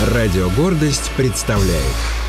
Радио «Гордость» представляет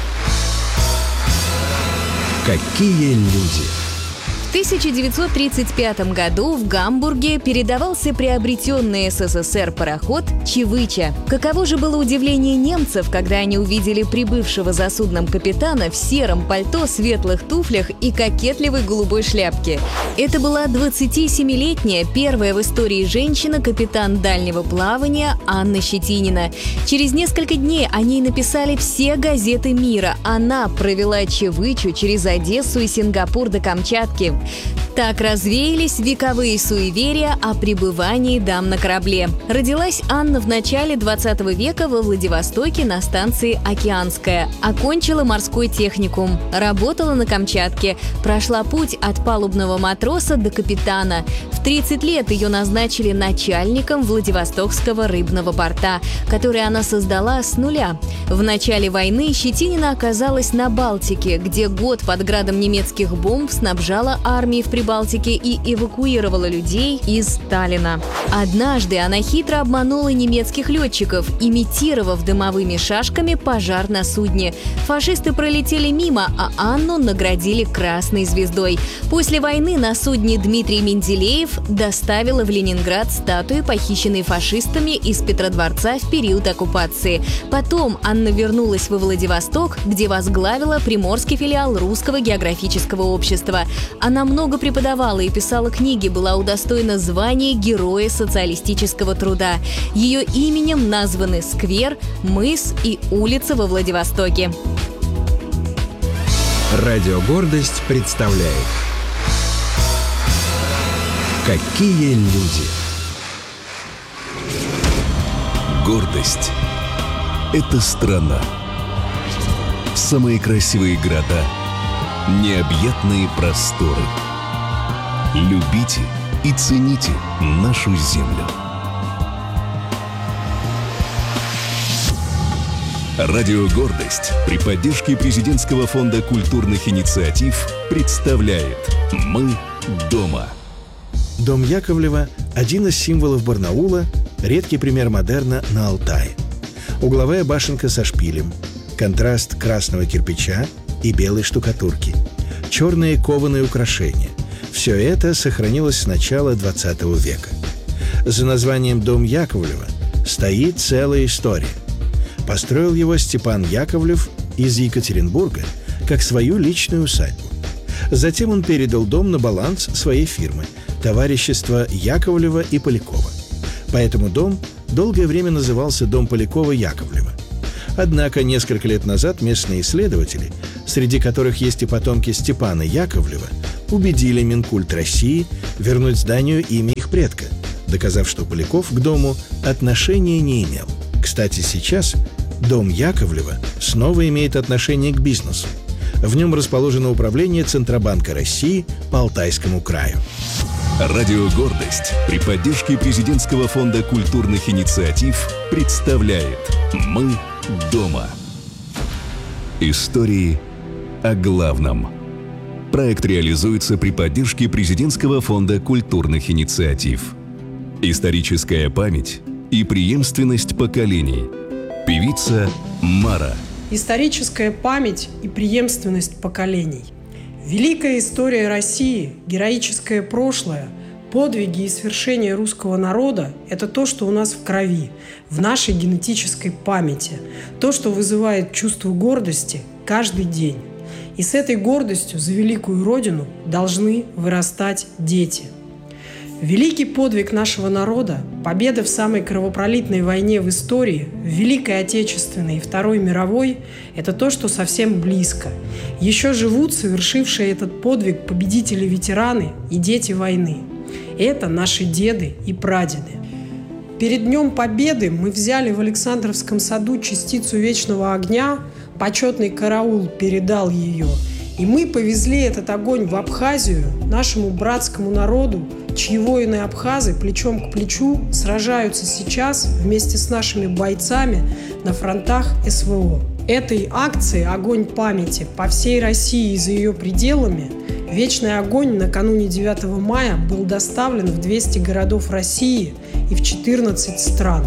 «Какие люди». В 1935 году в Гамбурге передавался приобретенный СССР пароход «Чевыча». Каково же было удивление немцев, когда они увидели прибывшего за судном капитана в сером пальто, светлых туфлях и кокетливой голубой шляпке. Это была 27-летняя, первая в истории женщина, капитан дальнего плавания Анна Щетинина. Через несколько дней о ней написали все газеты мира. Она провела Чевычу через Одессу и Сингапур до Камчатки. Так развеялись вековые суеверия о пребывании дам на корабле. Родилась Анна в начале 20 века во Владивостоке на станции «Океанская». Окончила морской техникум, работала на Камчатке, прошла путь от палубного матроса до капитана. В 30 лет ее назначили начальником Владивостокского рыбного порта, который она создала с нуля. В начале войны Щетинина оказалась на Балтике, где год под градом немецких бомб снабжала армии в Прибалтике и эвакуировала людей из Сталина. Однажды она хитро обманула немецких летчиков, имитировав дымовыми шашками пожар на судне. Фашисты пролетели мимо, а Анну наградили красной звездой. После войны на судне Дмитрий Менделеев доставила в Ленинград статуи, похищенные фашистами из Петродворца в период оккупации. Потом Анна вернулась во Владивосток, где возглавила приморский филиал Русского географического общества. Она много преподавала и писала книги, была удостоена звания Героя социалистического труда. Ее именем названы сквер, мыс и улица во Владивостоке. Радио «Гордость» представляет «Какие люди». Гордость – это страна. Самые красивые города, необъятные просторы. Любите и цените нашу землю. Радио «Гордость» при поддержке Президентского фонда культурных инициатив представляет «Мы дома». Дом Яковлева – один из символов Барнаула, редкий пример модерна на Алтае. Угловая башенка со шпилем, контраст красного кирпича и белой штукатурки, черные кованые украшения – все это сохранилось с начала XX века. За названием «Дом Яковлева» стоит целая история. Построил его Степан Яковлев из Екатеринбурга как свою личную усадьбу. Затем он передал дом на баланс своей фирмы – товарищества Яковлева и Полякова. Поэтому дом долгое время назывался «Дом Полякова-Яковлева». Однако несколько лет назад местные исследователи, среди которых есть и потомки Степана Яковлева, убедили Минкульт России вернуть зданию имя их предка, доказав, что Поляков к дому отношения не имел. Кстати, сейчас дом Яковлева снова имеет отношение к бизнесу. В нем расположено управление Центробанка России по Алтайскому краю. Радио «Гордость» при поддержке Президентского фонда культурных инициатив представляет «Мы дома». Истории о главном. Проект реализуется при поддержке Президентского фонда культурных инициатив. Историческая память и преемственность поколений. Певица Мара. Историческая память и преемственность поколений. Великая история России, героическое прошлое, подвиги и свершения русского народа – это то, что у нас в крови, в нашей генетической памяти, то, что вызывает чувство гордости каждый день. И с этой гордостью за великую Родину должны вырастать дети. Великий подвиг нашего народа, победа в самой кровопролитной войне в истории, в Великой Отечественной и Второй мировой – это то, что совсем близко. Еще живут совершившие этот подвиг победители-ветераны и дети войны. Это наши деды и прадеды. Перед Днем Победы мы взяли в Александровском саду частицу вечного огня, почетный караул передал ее, и мы повезли этот огонь в Абхазию, нашему братскому народу, чьи воины-абхазы плечом к плечу сражаются сейчас вместе с нашими бойцами на фронтах СВО. Этой акции «Огонь памяти» по всей России и за ее пределами вечный огонь накануне 9 мая был доставлен в 200 городов России и в 14 стран.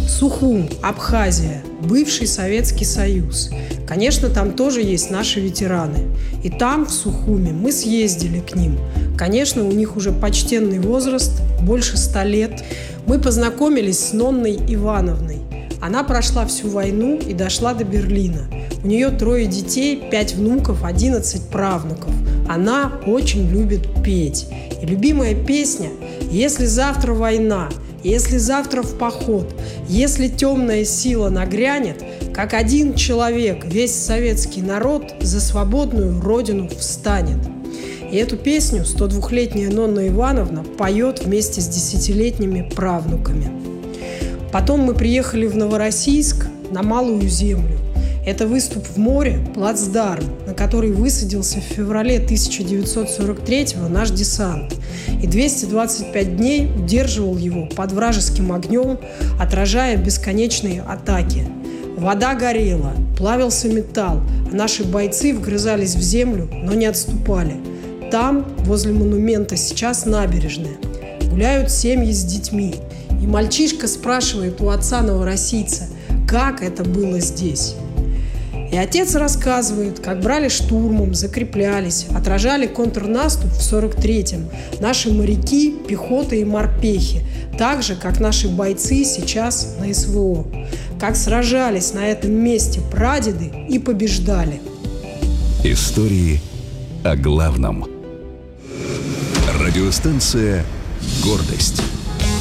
Сухум, Абхазия, бывший Советский Союз. Конечно, там тоже есть наши ветераны. И там, в Сухуме, мы съездили к ним. Конечно, у них уже почтенный возраст, больше 100 лет. Мы познакомились с Нонной Ивановной. Она прошла всю войну и дошла до Берлина. У нее 3 детей, 5 внуков, 11 правнуков. Она очень любит петь. И любимая песня «Если завтра война», «Если завтра в поход», «Если темная сила нагрянет», как один человек, весь советский народ за свободную родину встанет. И эту песню 102-летняя Нонна Ивановна поет вместе с 10-летними правнуками. Потом мы приехали в Новороссийск на Малую Землю. Это выступ в море, плацдарм, на который высадился в феврале 1943-го наш десант. И 225 дней удерживал его под вражеским огнем, отражая бесконечные атаки. Вода горела, плавился металл, а наши бойцы вгрызались в землю, но не отступали. Там, возле монумента, сейчас набережная. Гуляют семьи с детьми. И мальчишка спрашивает у отца новороссийца, как это было здесь. И отец рассказывает, как брали штурмом, закреплялись, отражали контрнаступ в 43-м наши моряки, пехота и морпехи, так же, как наши бойцы сейчас на СВО, как сражались на этом месте прадеды и побеждали. Истории о главном. Радиостанция «Гордость».